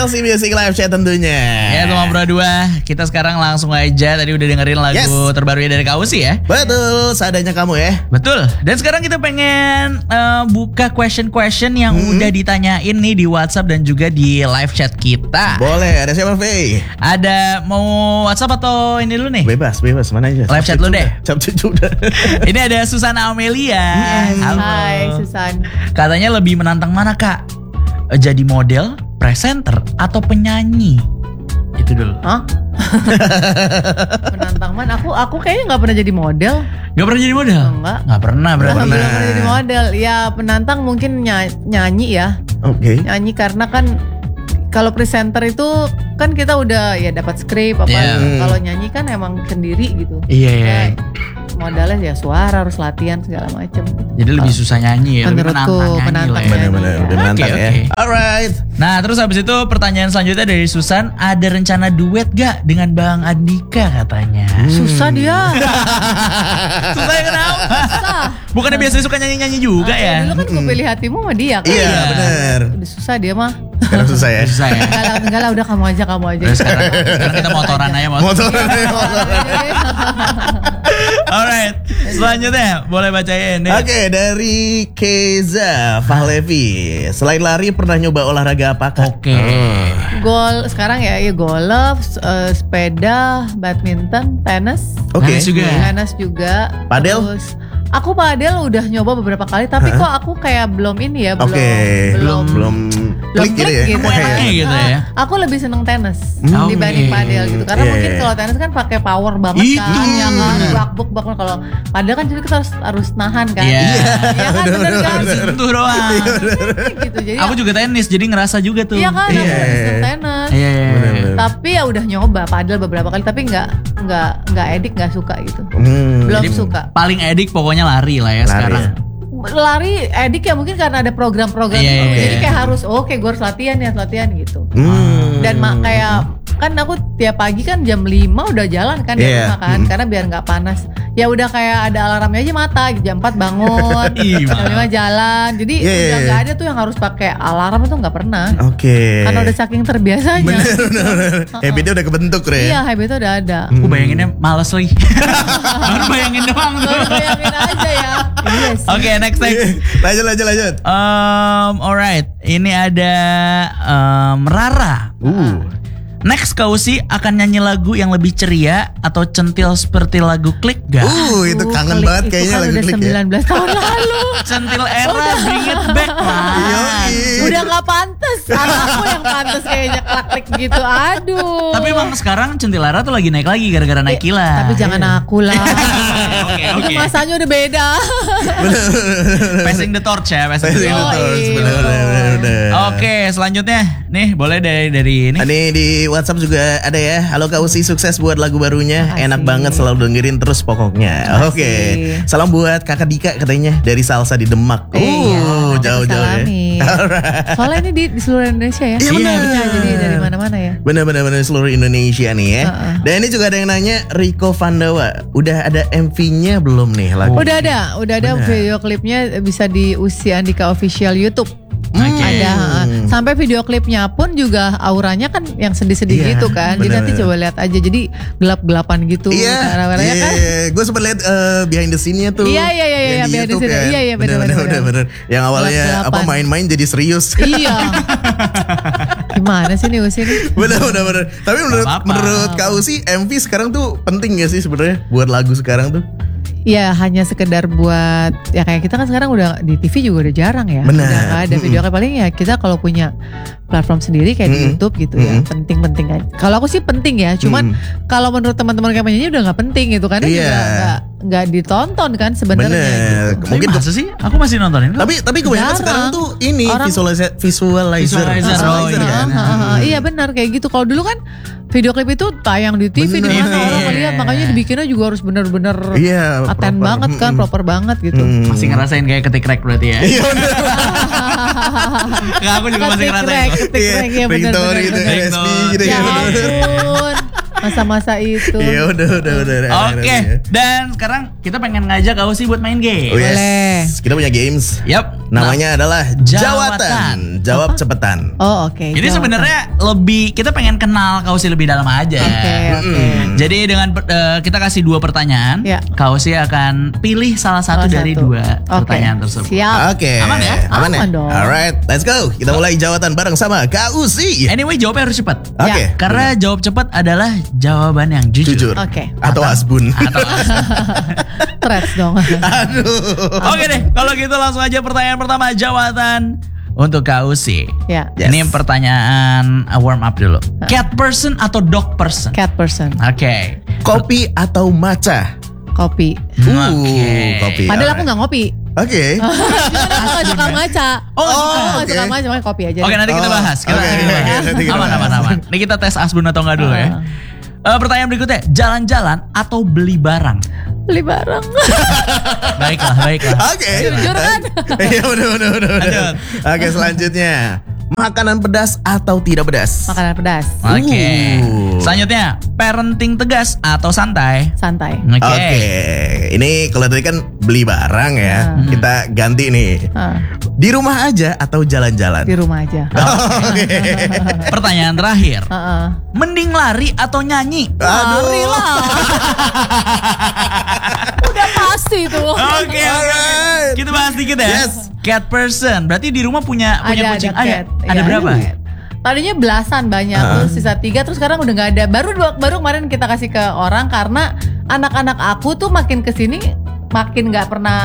LC Music Live Chat tentunya. Ya teman Bro 2, kita sekarang langsung aja. Tadi udah dengerin lagu terbarunya dari Kak Usi ya. Betul, seadanya kamu ya. Betul. Dan sekarang kita pengen buka question yang udah ditanyain nih di WhatsApp dan juga di live chat kita. Boleh, ada siapa Faye? Ada mau WhatsApp atau ini dulu nih? Bebas, mana aja. Live chat lu deh. Capcus udah. Ini ada Susana Amelia. Halo. Hai Susan. Katanya lebih menantang mana Kak? Jadi model, presenter, atau penyanyi? Itu dulu. Hah? Menantang mana? Aku kayaknya nggak pernah jadi model. Gak pernah jadi model? Enggak. Gak pernah berarti. Belum pernah jadi model. Ya penantang mungkin nyanyi ya. Oke. Nyanyi karena kan kalau presenter itu kan kita udah ya dapat skrip apa. Yeah. Kalau nyanyi kan emang sendiri gitu. Iya. Yeah. Modalnya ya suara, harus latihan segala macam. Jadi lebih susah nyanyi ya. Menurutku menantang nyanyi lah ya. Bener-bener udah menantang ya. Okay. Alright. Nah terus habis itu pertanyaan selanjutnya dari Susan, ada rencana duet gak dengan Bang Andika katanya? Susah dia. Susah ya kenapa? Susah. Bukannya biasanya suka nyanyi-nyanyi juga ya? Dulu kan gue pilih hatimu sama dia kan. Iya bener. Udah susah dia mah. Sekarang susah ya. Susah ya. Enggak lah, udah kamu aja. Terus sekarang kita motoran aja. Motoran. Alright, selanjutnya boleh bacain nih. Oke, dari Keza Fahlevi. Selain lari pernah nyoba olahraga apa Kak? Oke. Gol sekarang ya golf, sepeda, badminton, tenis. Oke. Tenis juga. Padel? Terus, aku padel udah nyoba beberapa kali, tapi kok aku kayak belum ini ya, belum klik gitu ya. Gitu ya. Aku lebih seneng tenis Okay. dibanding padel gitu, karena Yeah. mungkin kalau tenis kan pakai power banget kan, ya kan, bak. Kalau padel kan jadi kita harus nahan kan. Iya. Iya kan, bener kan? Sentuh doang. Gitu, jadi Aku juga tenis, jadi ngerasa juga tuh. iya kan, aku lebih seneng tenis. Iya. Tapi ya udah nyoba padel beberapa kali, tapi nggak edik, nggak suka gitu. Belum Jadi suka. Paling edik pokoknya lari lah ya Lari sekarang. ya. Lari edik ya mungkin karena ada program-program Iya, gitu. iya. Jadi kayak harus gue harus latihan gitu. Hmm. Dan kayak kan aku tiap pagi kan jam 5 udah jalan kan di Iya. rumah kan, karena biar nggak panas. Ya udah kayak ada alarmnya aja mata, jam 4 bangun, Ih, jam 5 jalan. Jadi Iya, udah iya. nggak ada tuh yang harus pakai alarm, itu nggak pernah. Oke. Karena udah saking terbiasanya. Bener. Habitnya udah kebentuk Re. Iya, habitnya udah ada. Aku bayanginnya males lagi. Baru bayangin doang tuh. Baru bayangin aja ya. Iya sih. Oke, next. Lanjut. Alright, ini ada Rara. Next Kak Usi akan nyanyi lagu yang lebih ceria atau centil seperti lagu Klik gak? Itu kangen Klik banget itu kayaknya kan lagu udah Klik ya. 19 tahun lalu. Centil era, bring it back lah. Yoi. Udah gak pantas. Aku yang pantas kayaknya klik gitu. Aduh. Tapi emang sekarang centil era tuh lagi naik lagi gara-gara naik Kila. Tapi jangan aku lah. Oke. Itu masanya udah beda. Passing the torch ya, Passing the torch, bener. Oke, selanjutnya nih boleh dari ini. Ini di WhatsApp juga ada ya. Halo Kak Usi, sukses buat lagu barunya. Makasih. Enak banget, selalu dengerin terus pokoknya. Makasih. Oke. Salam buat Kakak Dika katanya dari Salsa di Demak. Iya, Jauh-jauh ya. salami. Soalnya ini di seluruh Indonesia ya. Iya, benar. Jadi dari mana-mana ya. Bener-bener seluruh Indonesia nih ya. Dan ini juga ada yang nanya, Riko Vandawa, udah ada MV-nya belum nih lagu? Udah ada Benar. video klipnya, bisa di Usi Andika Official YouTube. Oke. Ada sampai video klipnya pun juga auranya kan yang sedih-sedih Iya, gitu kan. Jadi bener. nanti coba lihat aja. Jadi gelap-gelapan gitu. Iya, Warna-warnanya kan. Gue sempat lihat behind the scene-nya tuh. Iya, Yang di behind the YouTube scene. kan. Iya, Bener. Yang awalnya Gelap-gelapan. main-main jadi serius. Iya. Gimana sih nih Usi nih? Bener. Tapi apa-apa. menurut Kak Usi, MV sekarang tuh penting gak sih sebenarnya buat lagu sekarang tuh? Ya hanya sekedar buat, ya kayak kita kan sekarang udah di TV juga udah jarang ya. Benar. Udah nggak ada video klip, paling ya kita kalau punya platform sendiri kayak di YouTube gitu ya. Penting-penting aja. Kalau aku sih penting ya, cuman kalau menurut teman-teman kayak penyanyi udah nggak penting gitu kan. Iya. Juga nggak ditonton kan sebenarnya. Bener. Gitu. Mungkin masa sih? Aku masih nontonin kok. Tapi kebanyakan Jarang. sekarang tuh ini Orang- visualizer Oh, iya. kan. Iya benar kayak gitu. Kalau dulu kan video klip itu tayang di TV di Bener. mana orang Iya. ngeliat, makanya dibikinnya juga harus bener-bener Iya, aten proper. banget kan, proper banget gitu. Masih ngerasain kayak ketik rek berarti ya. Iya bener. Enggak, aku juga masih ngerasain. Ketik rek ya Ringtone gitu, bener-bener. RSP gitu Ya ya. Bener. ampun. Masa-masa itu. Iya udah. Oke, dan sekarang kita pengen ngajak Ausi buat main game. Oh yes. Boleh. Kita punya games. Yap. Namanya adalah Jawatan. Jawab cepetan. Oh oke. Ini sebenarnya lebih kita pengen kenal Kausi lebih dalam aja. Oke. Jadi dengan kita kasih 2 pertanyaan, Ya. Kausi akan pilih salah satu dari 2 pertanyaan tersebut. Siap. Oke. Aman ya? Aman dong. Alright, let's go. Kita mulai jawatan bareng sama Kak Usi. Anyway, jawabnya harus cepat. Oke. Karena jawab cepat adalah jawaban yang jujur. Oke. Atau asbun. Threats dong. Aduh. Oke deh, kalau gitu langsung aja pertanyaan pertama, jawatan untuk Kak Usi. Ya. Yes. Ini pertanyaan warm up dulu. Cat person atau dog person? Cat person. Oke. Kopi atau matcha? Kopi. Oke. Kopi. Padahal aku nggak ngopi. Oke. Aku nggak suka matcha. Oh, Aku nggak oke. suka matcha, makanya kopi aja. Oke, nanti kita bahas. Oke, Nanti kita bahas. nanti kita bahas. Aman. Ini kita tes asbun atau enggak dulu ya. Pertanyaan berikutnya, jalan-jalan atau beli barang? Beli barang. Baiklah. Oke. Jujur kan? Iya benar. Lanjut. Oke, selanjutnya. Makanan pedas atau tidak pedas? Makanan pedas. Oke. Selanjutnya, parenting tegas atau santai? Santai. Oke. Ini kalau tadi kan beli barang ya. Kita ganti nih. Di rumah aja atau jalan-jalan? Di rumah aja. Oke. Pertanyaan terakhir, Heeh. mending lari atau nyanyi? Lari lah. Udah pasti tuh. Oke. Alright. Kita bahas dikit ya. Yes. Cat person, berarti di rumah punya kucing. cat. Ada Iya, berapa? cat. Tadinya belasan banyak, terus sisa 3, terus sekarang udah nggak ada. Baru kemarin kita kasih ke orang karena anak-anak aku tuh makin kesini makin nggak pernah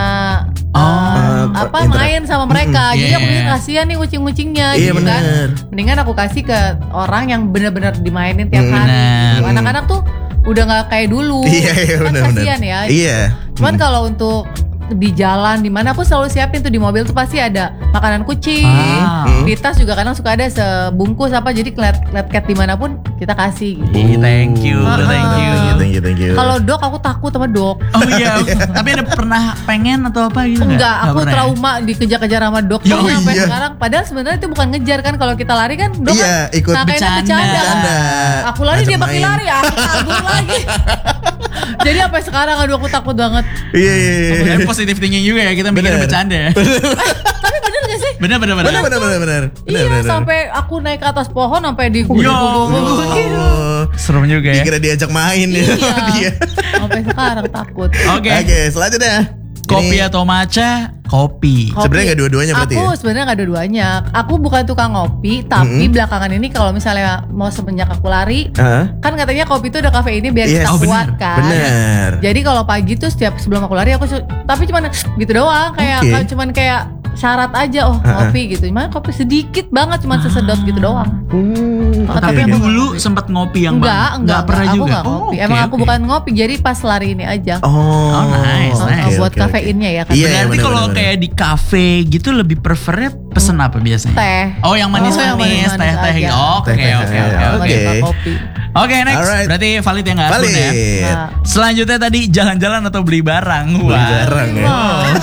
main sama mereka. Jadi aku pikir kasihan nih kucing-kucingnya. Iya, gitu kan. bener. Mendingan aku kasih ke orang yang benar-benar dimainin tiap hari. Bener. Anak-anak tuh udah nggak kayak dulu. Iya Kan benar. kasihan ya. Iya. Cuman kalau untuk di jalan di mana aku selalu siapin tuh di mobil tuh pasti ada makanan kucing. Di tas juga kadang suka ada sebungkus apa, jadi lihat cat dimanapun kita kasih gitu. Thank you. Thank you. Kalau dog aku takut sama dog. Oh iya, tapi ada pernah pengen atau apa gitu? Enggak, aku pernah ya? trauma dikejar-kejar sama dog Ya, tuh sampai iya. sekarang. Padahal sebenarnya itu bukan ngejar kan, kalau kita lari kan dog Iya, kan ikut ngakainnya bercanda. bercanda. Aku lari dia Ajak pakai main. lari, aku kabur lagi. Jadi sampai sekarang aduh aku takut banget. Iya. Tapi positif thinking juga ya, kita mikirnya Bener. bercanda ya. Tapi bener gak sih? Bener. Benar. Iya, sampai aku naik ke atas pohon sampai di Yo. Oh, Serem juga ya. dikira diajak main ya sama dia. Sampai sekarang takut. Oke. Oke, selanjutnya. Kopi Ini atau matcha? Kopi. Sebenarnya nggak dua-duanya berarti Aku ya? sebenarnya nggak dua-duanya. Aku bukan tukang ngopi, tapi belakangan ini kalau misalnya mau semenjak aku lari, kan katanya kopi itu ada kafeinnya biar Yes. kita Oh, kuat kan. Bener. Jadi kalau pagi tuh setiap sebelum aku lari tapi cuman gitu doang, kayak Oke. cuman kayak syarat aja ngopi gitu. Cuman kopi sedikit banget, cuman sesedot gitu doang. Tapi aku dulu sempat ngopi yang enggak pernah aku juga. enggak ngopi. oke, Emang aku oke. bukan ngopi, jadi pas lari ini aja. Oh, nice. Buat kafeinnya ya kan. Iya, Berarti bener, kalau bener, kayak di kafe gitu lebih prefernya pesen apa biasanya? Teh. Oh, yang manis-manis, manis-manis teh-teh aja. gitu. Oke. Teh-teh, Oke, oke. Kopi. Oke, next. Alright. Berarti valid ya nggak Asbun ya? Valid. Nah. Selanjutnya tadi jalan-jalan atau beli barang? Beli barang ya.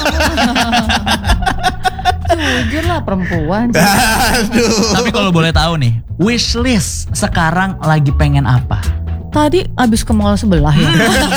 Jujur lah perempuan. Aduh. Tapi kalau boleh tahu nih, wishlist sekarang lagi pengen apa? Tadi abis ke mall sebelah ya.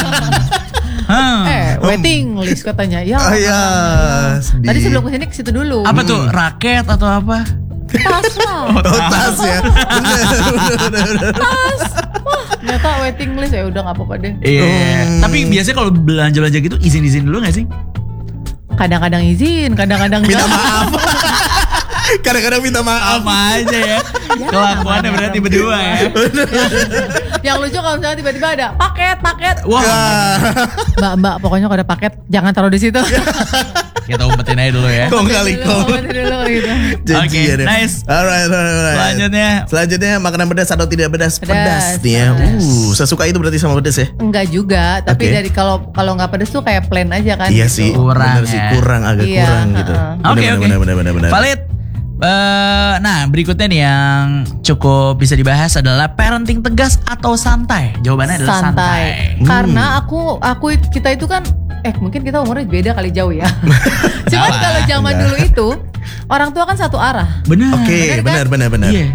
Waiting list katanya. Ya. Oh iya. sedih. Tadi sebelum kesini ke situ dulu. Apa tuh? Raket atau apa? Tas lah. Oh, tas ya. Bener. Tas. Wah, ternyata waiting list ya udah nggak apa-apa deh. Iya. Tapi biasanya kalau belanja-belanja gitu izin-izin dulu gak sih? Kadang-kadang izin, kadang-kadang Minta enggak. maaf. Kadang-kadang minta maaf. Apa aja ya? Kelakuannya berarti berdua ya. Yang lucu kalau misalnya tiba-tiba ada paket. Wah, Mbak, pokoknya kalau ada paket jangan taruh di situ. kita umpetin aja dulu ya. Kong kali kong. dulu gitu. Janji Oke, ya deh. nice. Alright. Selanjutnya makanan pedas atau tidak pedas? Pedas nih ya. Sesuka itu berarti sama pedas ya? Enggak juga, tapi Oke. dari kalau nggak pedes tuh kayak plain aja kan. Iya gitu. sih. Kurang Bener sih, ya. kurang agak Iya, kurang gitu. Oke. Benar. Valid. Nah, berikutnya nih yang cukup bisa dibahas adalah parenting tegas atau santai. Jawabannya adalah santai. Karena kita itu kan mungkin kita umurnya beda kali jauh ya. Cuman kalau zaman dulu itu orang tua kan satu arah. Benar. Oke, Bener kan? benar. Iya.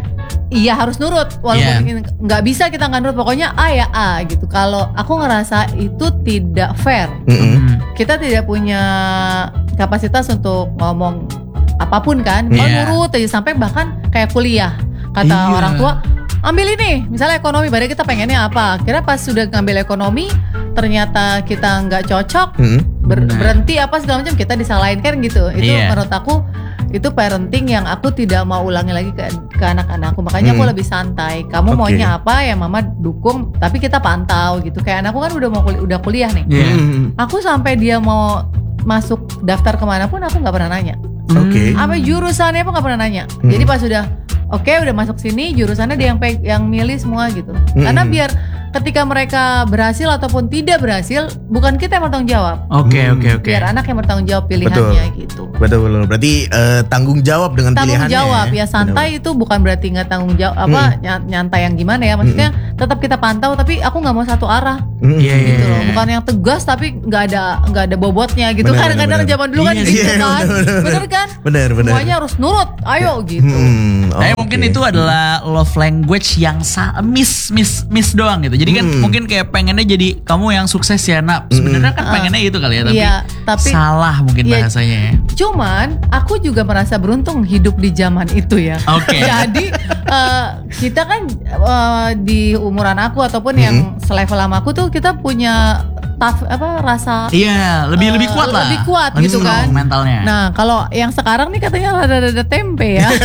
iya harus nurut walaupun nggak bisa kita nggak nurut, pokoknya A ya A gitu. Kalau aku ngerasa itu tidak fair, kita tidak punya kapasitas untuk ngomong apapun kan, kalau nurut aja sampai bahkan kayak kuliah kata orang tua ambil ini misalnya ekonomi, padahal kita pengennya apa, kira pas sudah ngambil ekonomi ternyata kita nggak cocok, berhenti apa segala macam, kita disalahin kan gitu. Itu menurut aku itu parenting yang aku tidak mau ulangi lagi ke anak-anakku. Makanya aku lebih santai. Kamu maunya apa ya mama dukung, tapi kita pantau gitu. Kayak anakku kan udah kuliah nih. Aku sampai dia mau masuk daftar kemana pun aku nggak pernah nanya. Apa jurusannya pun nggak pernah nanya. Jadi pas udah udah masuk sini jurusannya dia yang milih semua gitu. Karena biar ketika mereka berhasil ataupun tidak berhasil, bukan kita yang bertanggung jawab. Oke. Biar anak yang bertanggung jawab pilihannya gitu. Betul. Berarti tanggung jawab dengan pilihannya. Tanggung jawab ya, santai itu bukan berarti nggak tanggung jawab nyantai yang gimana ya. Maksudnya tetap kita pantau, tapi aku nggak mau satu arah. Gitu loh. Bukan yang tegas tapi nggak ada bobotnya gitu. Kadang-kadang zaman dulu kan gitu kan. Bener kan? Bener. Semuanya harus nurut. Ayo gitu. Mungkin itu adalah love language yang miss doang gitu. Jadi kan mungkin kayak pengennya jadi kamu yang sukses ya nak. Sebenarnya kan pengennya gitu kali ya, tapi salah mungkin bahasanya. Cuman aku juga merasa beruntung hidup di zaman itu ya. Jadi kita kan di umuran aku ataupun yang selevel sama aku tuh kita punya rasa lebih kuat lah. Lebih kuat gitu kan mentalnya. Nah, kalau yang sekarang nih katanya rada tempe ya.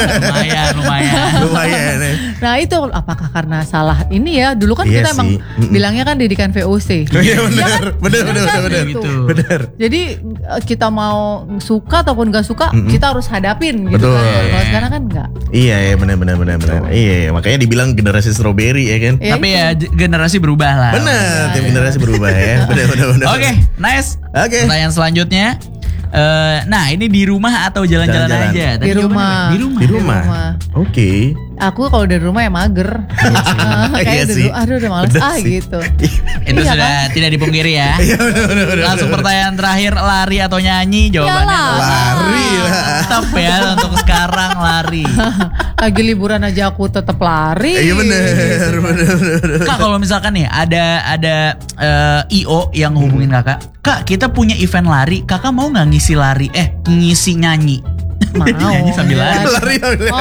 lumayan. Nah, itu apakah karena salah ini ya? Dulu kan kita emang bilangnya kan didikan VOC. Bener. Bener. Jadi kita mau suka ataupun gak suka, kita harus hadapin gitu kan. Kalau sekarang kan enggak. Iya, benar. Iya, makanya dibilang generasi strawberry ya kan. Tapi ya generasi berubah lah. Bener, tiap generasi berubah ya. Bener. Oke, nice. Pertanyaan selanjutnya. Nah, ini di rumah atau jalan-jalan aja? Di rumah. Di rumah. Oke. Aku kalau dari rumah ya mager. Kayak dulu, udah males gitu. Itu sudah tidak dipungkiri ya. Langsung pertanyaan terakhir, lari atau nyanyi? Jawabannya lari lah. Tetap ya untuk sekarang lari. Lagi liburan aja aku tetap lari. Iya bener. Kak, kalau misalkan nih ada IO yang hubungin Kak, kita punya event lari, Kakak mau nggak ngisi lari? Ngisi nyanyi. Mau. Nyanyi sambil lari.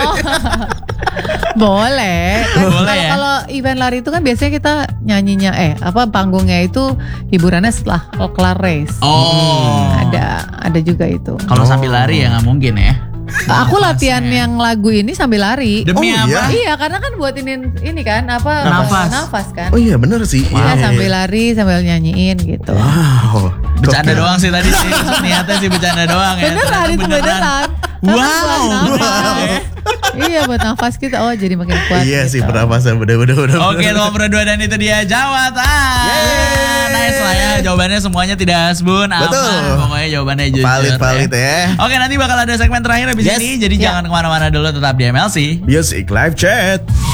Boleh. Ya? Kalau event lari itu kan biasanya kita nyanyinya panggungnya itu hiburannya setelah kelar race. Ada juga itu. Kalau sambil lari ya nggak mungkin ya. Aku latihan yang lagu ini sambil lari. Demi apa? Iya, karena kan buat ini kan nafas kan. Oh iya bener sih. Iya, sambil lari sambil nyanyiin gitu. Wow. Bercanda doang sih tadi sih. Niatnya sih bercanda doang ya. Beneran. Wow. Iya, buat nafas kita jadi makin kuat. Iya gitu. sih, pernapasan bener. Oke, nomor 2 dan itu dia jawatan. Nice lah ya, jawabannya semuanya tidak asbun, aman. Pokoknya jawabannya jujur. Valid ya. Oke, nanti bakal ada segmen terakhir abis ini. Jadi jangan kemana-mana dulu, tetap di MLC Music Live Chat.